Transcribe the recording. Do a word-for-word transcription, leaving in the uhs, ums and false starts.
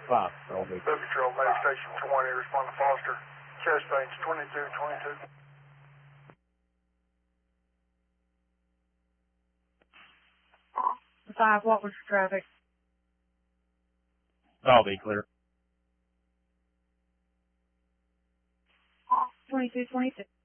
Five, I'll be. Road Patrol, Medic Station twenty, respond to Foster. Chest pains twenty-two twenty-two. Five, what was the traffic? I'll be clear. Twenty-two twenty-two.